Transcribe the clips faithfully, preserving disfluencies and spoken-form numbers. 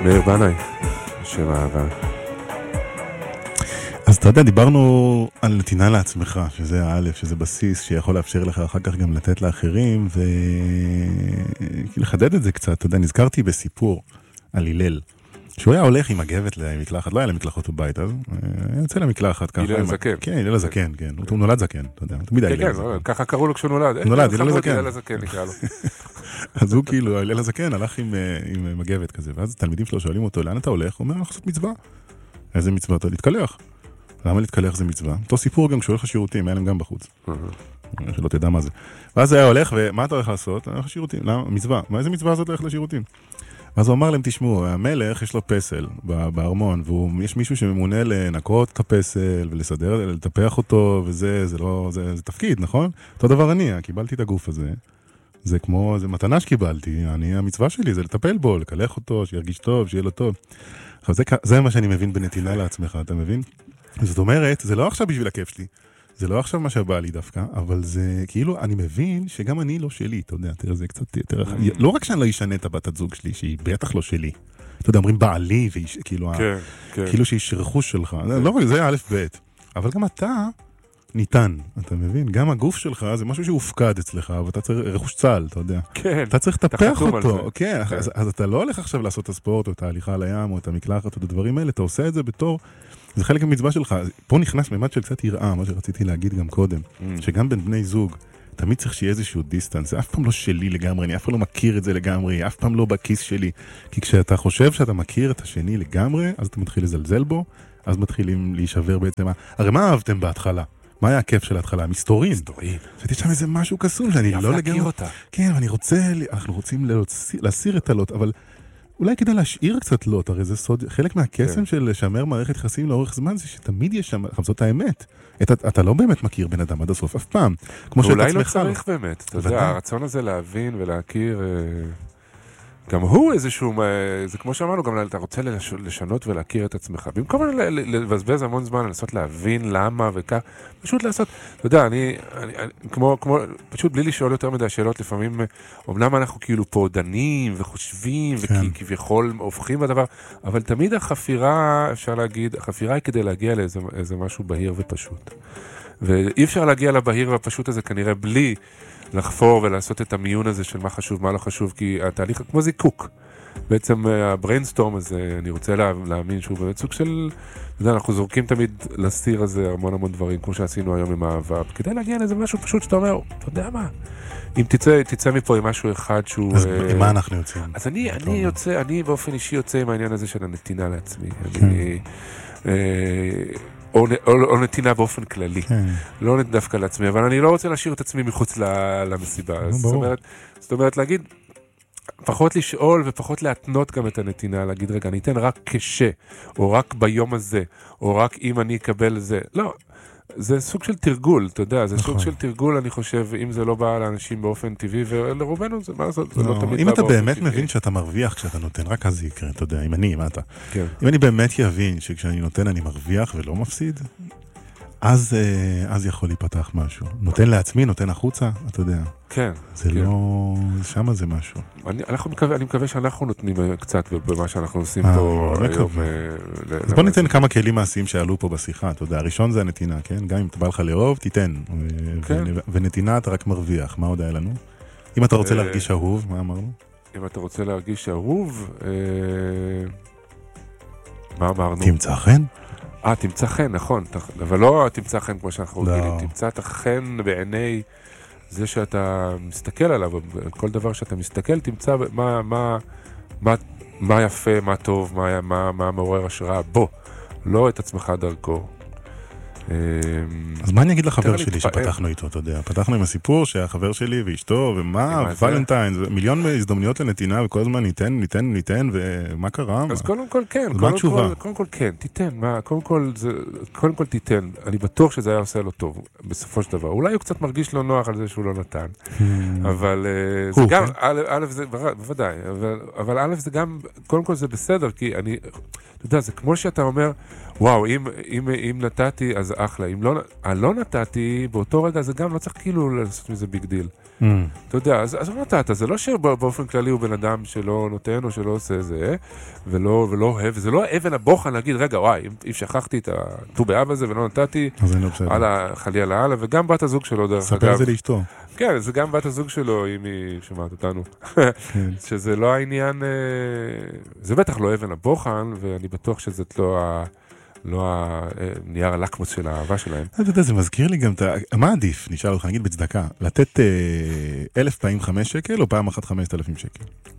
מאיר בנאי, שם אהבה. אז אתה יודע, דיברנו על נתינה לעצמך, שזה האלף, שזה בסיס שיכול לאפשר לך אחר כך גם לתת לאחרים, ולחדד את זה קצת. אתה יודע, נזכרתי בסיפור על הלל, שהוא היה הולך עם מגבת למקלחת, לא היה למקלחות בבית, אז היה יוצא למקלחת ככה. הלל הזקן. כן, הלל הזקן, כן. הוא נולד זקן, אתה יודע, תמיד היה הלל הזקן. ככה קראו לו כשהוא נולד. נולד, הלל הזקן. הלל הזקן נקרא לו. אז הוא כאילו, הלל הזקן הלך עם מגבת כזה, ואז תלמידים שלו שואלים אותו, לאן אתה הולך? הוא אומר, אנחנו עושות מצווה. איזה מצווה? אתה להתקלח. למה להתקלח זה מצווה? אותו סיפור גם כשהוא הולך לשירותים, היה להם גם בחוץ. שלא תדע מה זה. ואז היה הולך, ומה אתה הולך לעשות? הולך לשירותים. למה? מצווה. מה איזה מצווה הזאת הולך לשירותים? ואז הוא אמר להם, תשמעו, המלך יש לו פסל בארמון, ויש מישהו שממונה לנקות את הפסל, ולסדר, לטפח אותו, וזה, זה לא, זה, זה תפקיד, נכון? אותו דבר אני, קיבלתי את הגוף הזה. זה כמו, זה מתנה שקיבלתי, אני, המצווה שלי זה לטפל בו, לקלח אותו, שירגיש טוב, שיהיה לו טוב. עכשיו, זה, זה מה שאני מבין בנתינה לעצמך, אתה מבין? זאת אומרת, זה לא עכשיו בשביל הכיף שלי, זה לא עכשיו מה שבא לי דווקא, אבל זה כאילו, אני מבין שגם אני לא שלי, אתה יודע, תראה, זה קצת יותר, לא רק שאני לא אשנה את הבת הזוג שלי, שהיא בטח לא שלי, אתה יודע, אומרים בעלי, כאילו, כאילו שהיא רכוש שלך, לא, זה א' ב', אבל גם אתה ניתן, אתה מבין? גם הגוף שלך זה משהו שהופקד אצלך, ואתה צריך, רכוש צהל, אתה יודע. כן. אתה צריך לטפח אותו. כן, אז, אז אתה לא הולך עכשיו לעשות את הספורט, או את ההליכה על הים, או את המקלחת, או את הדברים האלה, אתה עושה את זה בתור, זה חלק מהמצווה שלך. פה נכנס ממד של קצת יראה, מה שרציתי להגיד גם קודם, שגם בין בני זוג, תמיד צריך שיהיה איזשהו דיסטנס, זה אף פעם לא שלי לגמרי, אני אף פעם לא מכיר את זה לגמרי, אף פעם לא בכיס שלי, כי כשאתה חושב שאתה מכיר את השני לגמרי, אז אתה מתחיל לזלזל בו, אז מתחילים להישבר בעצם. הרי מה אהבתם בהתחלה? מה היה הכיף של ההתחלה? מסתורין. מסתורין. שאתי שם איזה משהו קסום, שאני לא לגמרי... להכיר אותה. כן, אני רוצה, אנחנו רוצים להסיר את הלוט, אבל אולי כדאי להשאיר קצת לוט, הרי זה סוד, חלק מהקסם של לשמר מערכת יחסים לאורך זמן, זה שתמיד יש שם, זאת האמת. אתה לא באמת מכיר בן אדם עד הסוף, אף פעם. אולי לא צריך באמת, אתה יודע, הרצון הזה להבין ולהכיר... גם הוא איזשהו, זה כמו שאמרנו, גם אתה רוצה לשנות ולהכיר את עצמך. במקום לבזבז המון זמן, לנסות להבין למה וכך, פשוט לעשות, אתה יודע, אני, אני, כמו, כמו, פשוט בלי לשאול יותר מדי שאלות, לפעמים, אומנם אנחנו כאילו פה דנים וחושבים, וכביכול הופכים בדבר, אבל תמיד החפירה, אפשר להגיד, החפירה היא כדי להגיע לאיזה איזה משהו בהיר ופשוט. ואי אפשר להגיע לבהיר והפשוט הזה כנראה בלי לחפור ולעשות את המיון הזה של מה חשוב, מה לא חשוב, כי התהליך כמו זיקוק. בעצם הבריינסטורם הזה, אני רוצה לה, להאמין שהוא באמת סוג של, אתה יודע, אנחנו זורקים תמיד לסיר הזה המון המון דברים, כמו שעשינו היום עם האהבה, כדי להגיע לאיזה משהו פשוט שאתה אומר, אתה יודע מה, אם תצא, תצא מפה עם משהו אחד שהוא... אז עם מה אנחנו יוצאים? אז אני, אני יוצא, אני באופן אישי יוצא עם העניין הזה של הנתינה לעצמי. אני... או, או, או נתינה באופן כללי. כן. לא דווקא לעצמי, אבל אני לא רוצה להשאיר את עצמי מחוץ למסיבה. זאת אומרת, זאת אומרת, להגיד, פחות לשאול ופחות להתנות גם את הנתינה, להגיד, רגע, אני אתן רק כש, או רק ביום הזה, או רק אם אני אקבל זה. לא, זה סוג של תרגול, אתה יודע, זה נכון. סוג של תרגול, אני חושב, אם זה לא בא לאנשים באופן טבעי, ולרובנו זה מה זאת, זה לא, לא תמיד אם בא אתה באופן באמת טבעי. מבין שאתה מרוויח כשאתה נותן, רק אז יקרה, אתה יודע, אם אני, מה אתה? כן. אם אני באמת יבין שכשאני נותן אני מרוויח ולא מפסיד, אז, אז יכול להיפתח משהו. נותן לעצמי, נותן החוצה, אתה יודע. כן. זה כן. לא... שמה זה משהו. אני, אנחנו מקווה, אני מקווה שאנחנו נותנים קצת במה שאנחנו עושים אה, פה היום. אז בוא ניתן כמה כלים מעשיים שעלו פה בשיחה, אתה יודע. הראשון זה הנתינה, כן? גם אם אתה בא לך לאהוב, תיתן. כן. ונתינה אתה רק מרוויח. מה עוד היה לנו? אם אתה רוצה להרגיש אהוב, מה אמרנו? אם אתה רוצה להרגיש אהוב, מה אמרנו? תמצא חן? אה, תמצא חן, נכון. אבל לא תמצא חן כמו שאנחנו רגילים. תמצא את החן בעיני זה שאתה מסתכל עליו, כל דבר שאתה מסתכל, תמצא מה, מה, מה, מה יפה, מה טוב, מה, מה, מה מעורר השראה. בוא, לא את עצמך דרכו. אז מה אני אגיד לחבר שלי שפתחנו איתו, אתה יודע? פתחנו עם הסיפור שהחבר שלי ואשתו, ומה, ולנטיין, מיליון הזדמנויות לנתינה, וכל הזמן ניתן, ניתן, ניתן, ומה קרה? אז קודם כל כן, מה התשובה? קודם כל כן, תיתן, קודם כל, קודם כל תיתן, אני בטוח שזה היה עושה לו טוב, בסופו של דבר. אולי הוא קצת מרגיש לא נוח על זה שהוא לא נתן, אבל זה גם, א' זה, בוודאי, אבל א' זה גם, קודם כל זה בסדר, כי אני, אתה יודע, זה כמו שאתה אומר, וואו, אם, אם, אם נתתי, אז אחלה. אם לא, לא נתתי, באותו רגע זה גם לא צריך כאילו לעשות מזה ביג דיל. אתה יודע, אז הוא נתת, זה לא שבאופן כללי הוא בן אדם שלא נותן או שלא עושה זה, ולא אוהב, זה לא אבן הבוחן להגיד, רגע, וואי, אם שכחתי את הט"ו באב הזה ולא נתתי, חלי על העלה, וגם בת הזוג שלו דרך אגב. ספר זה לאשתו. כן, זה גם בת הזוג שלו, אם היא שמעת אותנו. שזה לא העניין, זה בטח לא אבן הבוחן, ואני בטוח שזאת לא ה... לא הנייר הלקמוס של האהבה שלהם. אתה יודע, זה מזכיר לי גם את ה... מה עדיף, נשאל אותך, נגיד בצדקה, לתת אלף פעמים חמש שקל או פעם אחת חמשת אלפים שקל?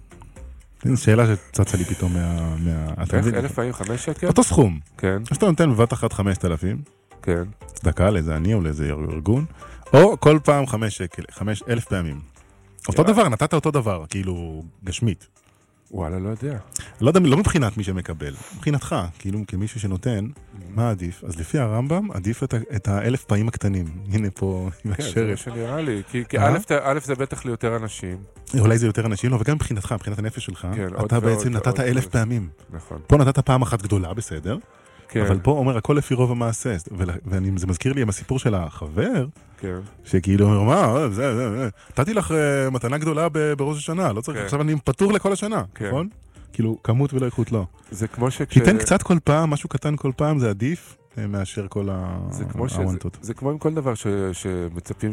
זו שאלה שצצה לי פתאום מה... אלף פעמים חמש שקל? אותו סכום. כן. אז אתה נותן בבת אחת חמשת אלפים. כן. צדקה לאיזה עני או לאיזה ארגון, או כל פעם חמש שקל, חמש אלף פעמים. אותו דבר, נתת אותו דבר, כאילו גשמית. וואלה, לא יודע. לא יודע, לא מבחינת מי שמקבל, מבחינתך, כאילו כמישהו שנותן, מה עדיף? אז לפי הרמב"ם, עדיף את האלף פעמים הקטנים. הנה פה, עם השרת. כן, זה מה שנראה לי. כי א' זה בטח ליותר אנשים. אולי זה יותר אנשים, אבל גם מבחינתך, מבחינת הנפש שלך, אתה בעצם נתת אלף פעמים. נכון. פה נתת פעם אחת גדולה, בסדר? אבל פה אומר, הכל לפי רוב המעשה. וזה מזכיר לי עם הסיפור של החבר, שכאילו אומר, מה, זה, זה, זה. נתתי לך מתנה גדולה בראש השנה, לא צריך, עכשיו אני פטור לכל השנה, נכון? כאילו, כמות ולא איכות לא. זה כמו ש... כי תן קצת כל פעם, משהו קטן כל פעם, זה עדיף מאשר כל הוונטות. זה כמו עם כל דבר שמצפים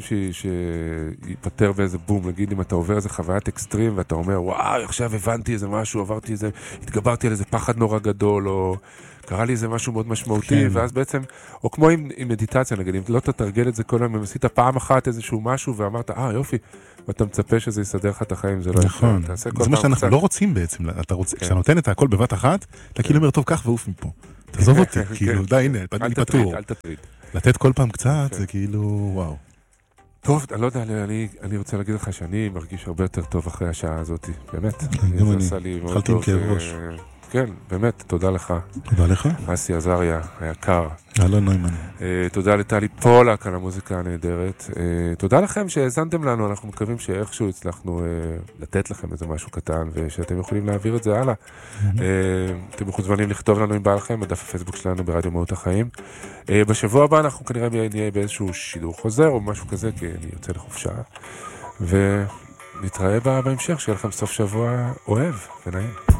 שיפטר באיזה בום, נגיד אם אתה עובר איזה חוויית אקסטרים, ואתה אומר, וואו, עכשיו הבנתי איזה משהו, עברתי איזה, התגברתי על איזה פחד נורא גדול, או... קרה לי איזה משהו מאוד משמעותי, ואז בעצם, או כמו עם מדיטציה, נגיד, אם לא תתרגל את זה כל היום, אם עשית פעם אחת איזשהו משהו, ואמרת, אה, יופי, ואתה מצפה שזה יסדר לך את החיים, זה לא נכון. זה מה שאנחנו לא רוצים בעצם, כשאתה נותן את הכל בבת אחת, אתה כאילו אומר, טוב, קח ועוף מפה. תעזוב אותי, כאילו, די, הנה, אני פטור. אל תטריד. לתת כל פעם קצת, זה כאילו, וואו. טוב, אני לא יודע, אני רוצה להגיד לך שאני מרגיש הרבה יותר טוב אחרי השעה הזאת, באמת. גם אני, התחלתי עם כאב ראש. כן, באמת, תודה לך. תודה לך. אסי עזריה, היקר. אלון נוימן. תודה לטלי פולק על המוזיקה הנהדרת. תודה לכם שהאזנתם לנו, אנחנו מקווים שאיכשהו הצלחנו לתת לכם איזה משהו קטן, ושאתם יכולים להעביר את זה הלאה. אתם מוזמנים לכתוב לנו אם בא לכם, בדף הפייסבוק שלנו ברדיו מהות החיים. בשבוע הבא אנחנו כנראה נהיה באיזשהו שידור חוזר, או משהו כזה, כי אני יוצא לחופשה. ונתראה בהמשך, שיהיה לכם סוף שבוע אוהב ונעים.